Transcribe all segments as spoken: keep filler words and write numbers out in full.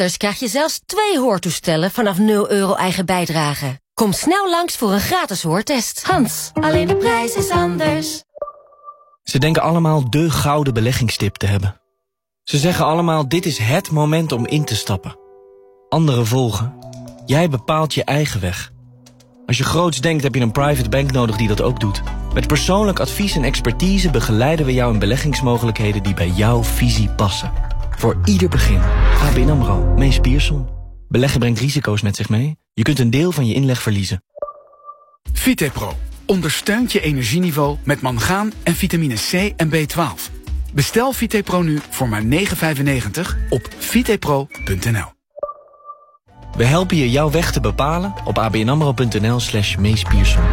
Vaders krijg je zelfs twee hoortoestellen vanaf nul euro eigen bijdrage. Kom snel langs voor een gratis hoortest. Hans, alleen de prijs is anders. Ze denken allemaal de gouden beleggingstip te hebben. Ze zeggen allemaal, dit is het moment om in te stappen. Anderen volgen. Jij bepaalt je eigen weg. Als je groots denkt, heb je een private bank nodig die dat ook doet. Met persoonlijk advies en expertise begeleiden we jou in beleggingsmogelijkheden die bij jouw visie passen. Voor ieder begin. A B N AMRO, Mees Pierson. Beleggen brengt risico's met zich mee. Je kunt een deel van je inleg verliezen. Vitepro ondersteunt je energieniveau met mangaan en vitamine C en B twaalf. Bestel Vitepro nu voor maar negen vijfennegentig op vitepro punt n l. We helpen je jouw weg te bepalen op abnamro.nl slash Mees Pierson.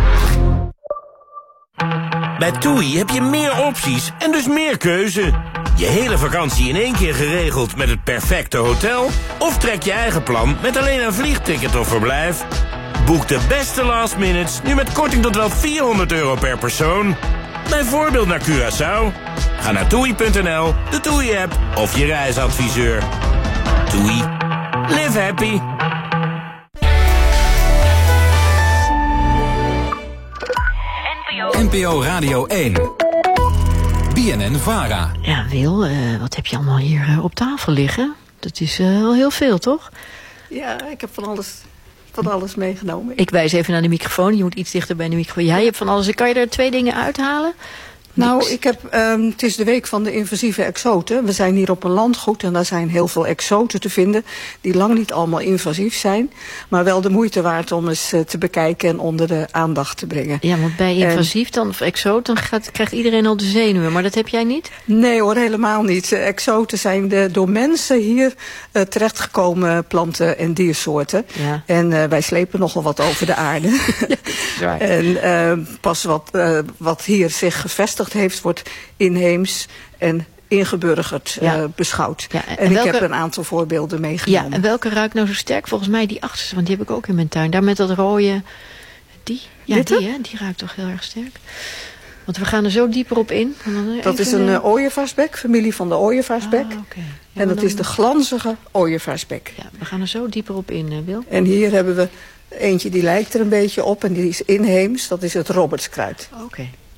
Bij TUI heb je meer opties en dus meer keuze. Je hele vakantie in één keer geregeld met het perfecte hotel? Of trek je eigen plan met alleen een vliegticket of verblijf? Boek de beste last minutes nu met korting tot wel vierhonderd euro per persoon. Bijvoorbeeld naar Curaçao. Ga naar toei punt n l, de TUI-app of je reisadviseur. TUI. Live happy. N P O Radio één. B N N-Vara. Ja, Wil, uh, wat heb je allemaal hier uh, op tafel liggen? Dat is uh, wel heel veel, toch? Ja, ik heb van alles, van alles meegenomen. Ik wijs even naar de microfoon. Je moet iets dichter bij de microfoon. Jij hebt van alles. Kan je er twee dingen uithalen? Nou, Niks. ik heb, um, het is de week van de invasieve exoten. We zijn hier op een landgoed en daar zijn heel veel exoten te vinden, die lang niet allemaal invasief zijn, maar wel de moeite waard om eens uh, te bekijken en onder de aandacht te brengen. Ja, want bij invasief dan, of exoot, dan gaat, krijgt iedereen al de zenuwen, maar dat heb jij niet? Nee hoor, helemaal niet. Uh, exoten zijn de door mensen hier uh, terechtgekomen planten- en diersoorten. Ja. En uh, wij slepen nogal wat over de aarde. Ja, en uh, pas wat, uh, wat hier zich gevestigd heeft, wordt inheems en ingeburgerd ja. uh, beschouwd. Ja, en, en en welke, ik heb een aantal voorbeelden meegenomen. Ja, en welke ruikt nou zo sterk? Volgens mij die achterste, want die heb ik ook in mijn tuin. Daar met dat rode, die? Ja, Witte? die, hè? Die ruikt toch heel erg sterk. Want we gaan er zo dieper op in. Dat is een uh, ooievaarsbek, familie van de ooievaarsbek. Ah, okay. Ja, en dat dan... is de glanzige ooievaarsbek. Ja, we gaan er zo dieper op in, uh, Wil. En hier hebben we eentje die lijkt er een beetje op en die is inheems. Dat is het Robertskruid. Oké. Okay.